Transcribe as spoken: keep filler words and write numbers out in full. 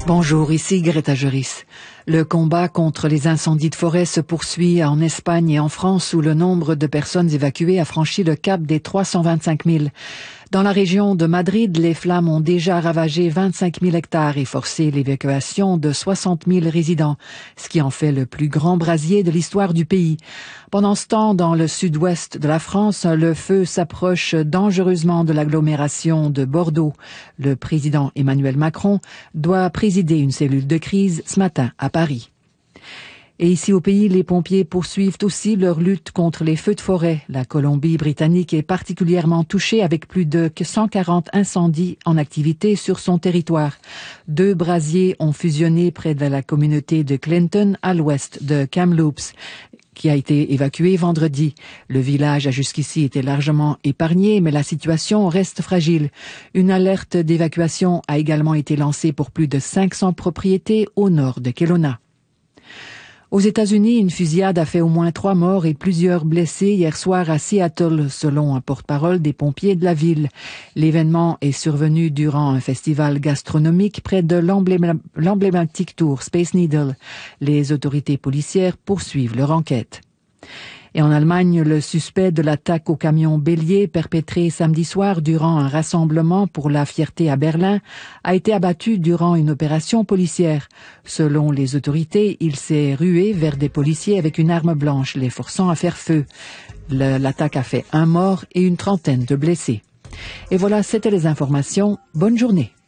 Bonjour, ici Greta Joris. Le combat contre les incendies de forêt se poursuit en Espagne et en France où le nombre de personnes évacuées a franchi le cap des trois cent vingt-cinq mille. Dans la région de Madrid, les flammes ont déjà ravagé vingt-cinq mille hectares et forcé l'évacuation de soixante mille résidents, ce qui en fait le plus grand brasier de l'histoire du pays. Pendant ce temps, dans le sud-ouest de la France, le feu s'approche dangereusement de l'agglomération de Bordeaux. Le président Emmanuel Macron doit présider une cellule de crise ce matin à Paris. Et ici au pays, les pompiers poursuivent aussi leur lutte contre les feux de forêt. La Colombie-Britannique est particulièrement touchée avec plus de cent quarante incendies en activité sur son territoire. Deux brasiers ont fusionné près de la communauté de Clinton à l'ouest de Kamloops, qui a été évacué vendredi. Le village a jusqu'ici été largement épargné, mais la situation reste fragile. Une alerte d'évacuation a également été lancée pour plus de cinq cents propriétés au nord de Kelowna. Aux États-Unis, une fusillade a fait au moins trois morts et plusieurs blessés hier soir à Seattle, selon un porte-parole des pompiers de la ville. L'événement est survenu durant un festival gastronomique près de l'emblématique tour Space Needle. Les autorités policières poursuivent leur enquête. Et en Allemagne, le suspect de l'attaque au camion bélier perpétré samedi soir durant un rassemblement pour la fierté à Berlin a été abattu durant une opération policière. Selon les autorités, il s'est rué vers des policiers avec une arme blanche, les forçant à faire feu. Le, l'attaque a fait un mort et une trentaine de blessés. Et voilà, c'était les informations. Bonne journée.